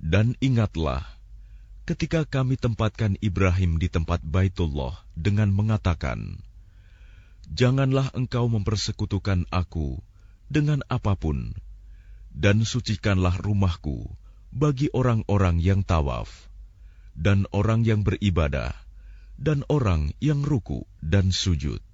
Dan ingatlah, ketika kami tempatkan Ibrahim di tempat Baitullah dengan mengatakan, "Janganlah engkau mempersekutukan aku dengan apapun, dan sucikanlah rumahku bagi orang-orang yang tawaf, dan orang yang beribadah, dan orang yang ruku dan sujud."